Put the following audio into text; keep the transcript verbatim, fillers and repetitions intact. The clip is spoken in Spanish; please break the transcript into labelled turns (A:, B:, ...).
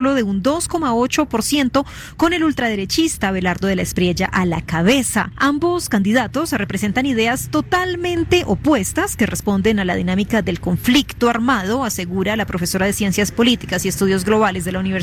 A: solo de un dos coma ocho por ciento, con el ultraderechista Abelardo de la Espriella a la cabeza. Ambos candidatos representan ideas totalmente opuestas que responden a la dinámica del conflicto armado, asegura la profesora de Ciencias Políticas y Estudios Globales de la Universidad